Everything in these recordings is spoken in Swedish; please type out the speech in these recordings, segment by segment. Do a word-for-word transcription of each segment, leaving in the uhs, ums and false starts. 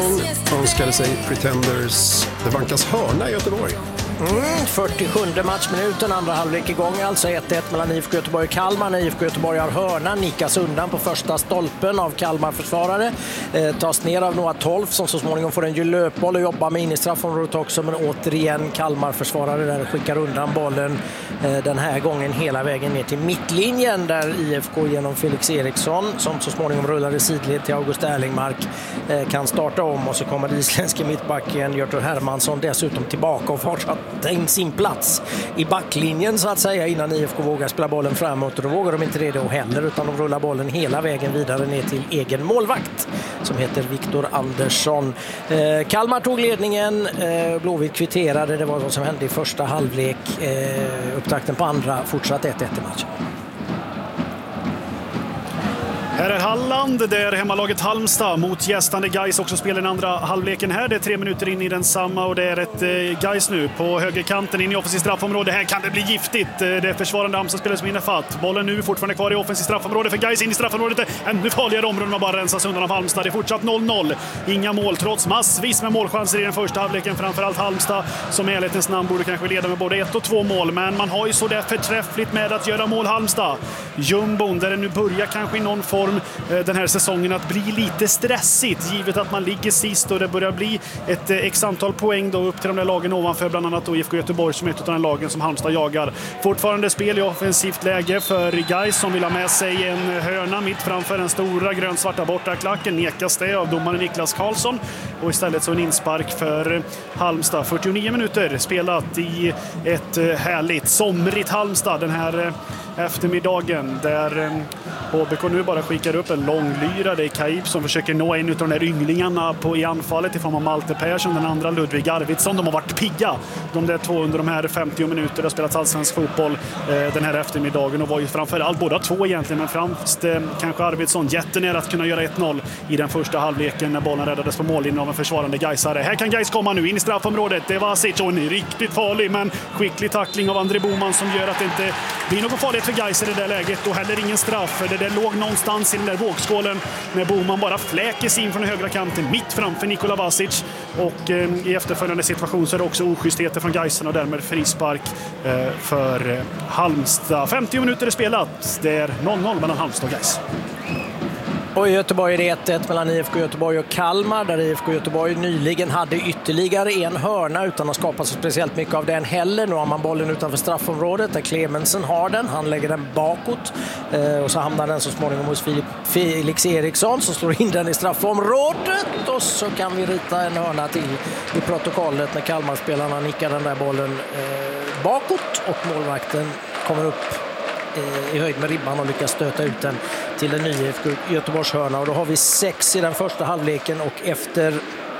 önskade sig Pretenders. Det vankas hörna i Göteborg. Mm, fyrtiosjunde matchminuten, andra halvlek igång, alltså ett ett mellan I F K Göteborg och Kalmar. När I F K Göteborg har hörna, nickas undan på första stolpen av Kalmar-försvarare. Eh, tas ner av Noah Tolf som så småningom får en ju löpboll och jobbar med in i straffområdet också. Men återigen Kalmar-försvarare där skickar undan bollen eh, den här gången hela vägen ner till mittlinjen. Där I F K genom Felix Eriksson, som så småningom rullar i sidled till August Erlingmark, eh, kan starta om. Och så kommer det isländske mittbacken Hjörtur Hermansson dessutom tillbaka och fortsatt in sin plats i backlinjen så att säga innan I F K vågar spela bollen framåt, och då vågar de inte det då heller, utan de rullar bollen hela vägen vidare ner till egen målvakt som heter Viktor Andersson. Eh, Kalmar tog ledningen, eh, Blåvitt kvitterade, det var vad som hände i första halvlek. Eh, upptakten på andra fortsatt ett ett i matchen. Här är Halland, där hemmalaget Halmstad mot gästande Gais också spelar den andra halvleken här. Det är tre minuter in i den samma och det är ett eh, Gais nu på högerkanten in i offensiv straffområde. Här kan det bli giftigt. Det är försvarande Halmstad-spelare som hinner fatt. Bollen nu fortfarande kvar i offensiv straffområde för Gais in i straffområdet. Ännu farligare områden man bara rensas undan av Halmstad. Det är fortsatt noll noll. Inga mål trots massvis med målchanser i den första halvleken. Framförallt Halmstad som i ärlighetens namn borde kanske leda med både ett och två mål. Men man har ju så där förträffligt med att göra mål Halmstad. Jumbon där det nu börjar kanske i någon form den här säsongen att bli lite stressigt givet att man ligger sist och det börjar bli ett x antal poäng då upp till de där lagen ovanför, bland annat då I F K Göteborg som är ett av de lagen som Halmstad jagar. Fortfarande spel i offensivt läge för Gais som vill ha med sig en hörna mitt framför den stora grönt-svarta bortaklacken. Nekas det av domaren Niklas Karlsson och istället så en inspark för Halmstad. fyrtionio minuter spelat i ett härligt somrigt Halmstad den här eftermiddagen där H B K nu bara skickar upp en lång lyra. Det är Kaib som försöker nå en av de där ynglingarna på, i anfallet i form av Malte Persson, den andra Ludvig Arvidsson. De har varit pigga de där två under de här femtio minuter. Det har spelats allsvensk fotboll eh, den här eftermiddagen och var ju framförallt båda två egentligen, men främst eh, kanske Arvidsson jättenära att kunna göra ett noll i den första halvleken när bollen räddades på mållinjen av en försvarande Gaisare. Här kan Gais komma nu in i straffområdet. Det var Sic och en riktigt farlig men skicklig tackling av André Boman som gör att det inte blir någon farlighet för Gais i det där läget och heller ingen straff. Det där låg någonstans i den där vågskålen när Boman bara fläker sig in från den högra kanten mitt framför Nikola Vasic och eh, i efterföljande situation så är det också oschystheter från Gaisen och därmed frispark eh, för eh, Halmstad. femtio minuter är spelat. Det är noll noll mellan Halmstad och Gais. Och i Göteborg är det ett ett mellan I F K Göteborg och Kalmar, där I F K Göteborg nyligen hade ytterligare en hörna utan att skapa så speciellt mycket av den heller. Nu har man bollen utanför straffområdet där Clemensen har den. Han lägger den bakåt eh, och så hamnar den så småningom hos Filip, Felix Eriksson som slår in den i straffområdet. Och så kan vi rita en hörna till i protokollet när Kalmarspelarna nickar den där bollen eh, bakåt och målvakten kommer upp i höjd med ribban och lyckas stöta ut den till den nya Göteborgs hörna. Och då har vi sex i den första halvleken och efter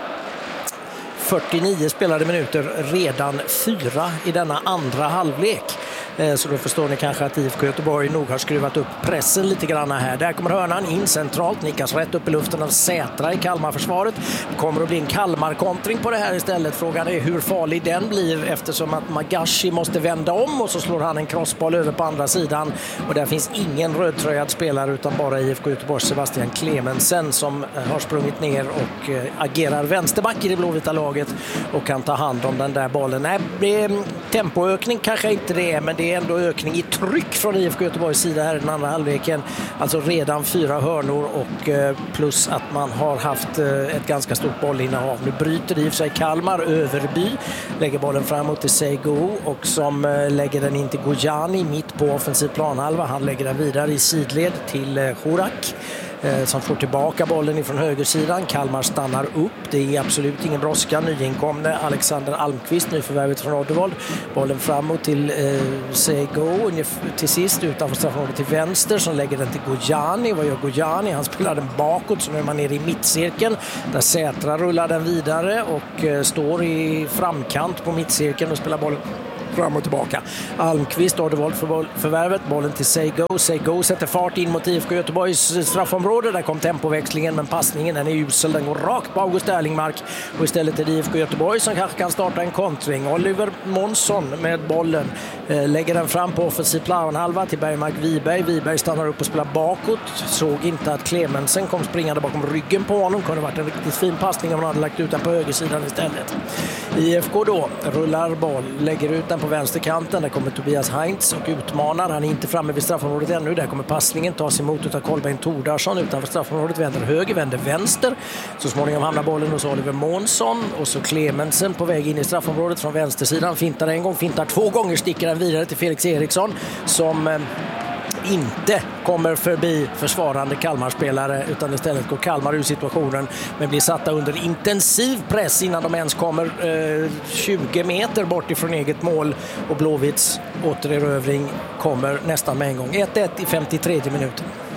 fyrtionio spelade minuter redan fyra i denna andra halvlek. Så då förstår ni kanske att I F K Göteborg nog har skruvat upp pressen lite grann här. Där kommer hörnan in centralt, nickas rätt upp i luften av Sätra i Kalmarförsvaret. Det kommer att bli en Kalmar-kontring på det här istället. Frågan är hur farlig den blir eftersom att Magashi måste vända om och så slår han en crossboll över på andra sidan. Och där finns ingen rödtröjad spelare utan bara I F K Göteborgs Sebastian Clemensen som har sprungit ner och agerar vänsterback i det blåvita laget och kan ta hand om den där bollen. Nej, tempoökning kanske inte det är, men det är ändå ökning i tryck från I F K Göteborgs sida här i den andra halvleken. Alltså redan fyra hörnor och plus att man har haft ett ganska stort bollinnehav. Nu bryter i och för sig Kalmar. Överby lägger bollen framåt till Seigo och som lägger den in till Gojani mitt på offensiv planhalva. Han lägger den vidare i sidled till Horak som får tillbaka bollen ifrån högersidan. Kalmar stannar upp. Det är absolut ingen brådska. Nyinkomne Alexander Almqvist, nyförvärvet från Oddevold. Bollen framåt till eh, Seigo. Till sist utanför straffområdet till vänster som lägger den till Gojani. Vad gör Gojani? Han spelar den bakåt så nu är man nere i mittcirkeln. Där Sätra rullar den vidare och eh, står i framkant på mittcirkeln och spelar bollen fram och tillbaka. Almqvist har det valt för boll, förvärvet. Bollen till Seigo. Seigo sätter fart in mot I F K Göteborgs straffområde. Där kom tempoväxlingen, men passningen den är usel. Den går rakt på August Erlingmark. Och istället är det I F K Göteborg som kanske kan starta en kontring. Oliver Månsson med bollen. Eh, lägger den fram på offensiv planhalva till Bergmark Wiberg. Wiberg stannar upp och spelar bakåt. Såg inte att Clemensen kom springande bakom ryggen på honom. Kunde varit en riktigt fin passning om han hade lagt ut den på högersidan istället. I F K då rullar boll. Lägger ut den på vänsterkanten. Där kommer Tobias Heinz och utmanar. Han är inte framme vid straffområdet ännu. Där kommer passningen tas emot av Kolbeinn Tordarsson utanför straffområdet. Vänder höger, vänder vänster. Så småningom hamnar bollen hos Oliver Månsson. Och så Clemensen på väg in i straffområdet från vänstersidan. Fintar en gång, fintar två gånger. Sticker den vidare till Felix Eriksson som eh, inte kommer förbi försvarande Kalmar-spelare, utan istället går Kalmar ur situationen, men blir satta under intensiv press innan de ens kommer eh, tjugo meter bort ifrån eget mål, och Blåvitts återerövring kommer nästan med en gång. ett ett i femtiotredje minuten.